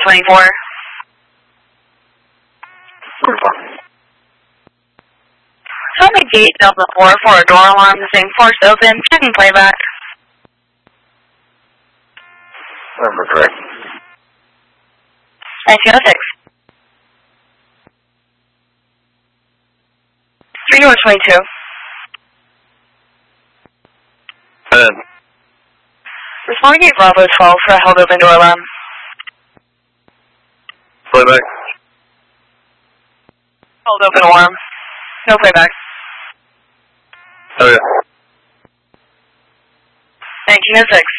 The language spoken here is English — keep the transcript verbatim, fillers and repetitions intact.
twenty-four. Tell me gate Delta four for a door alarm, the same force open, checking playback. Number correct. nineteen oh six. three door twenty-two. ten. Responding gate Bravo twelve for a held open door alarm. Playback. Held open alarm. No playback. Oh yeah. nineteen oh six.